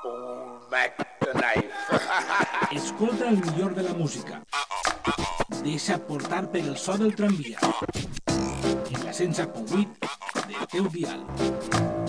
Un Mac Knife. Escolta el millor de la música. Deixa portar per el so del tramvia. En la 107.8 del teu dial.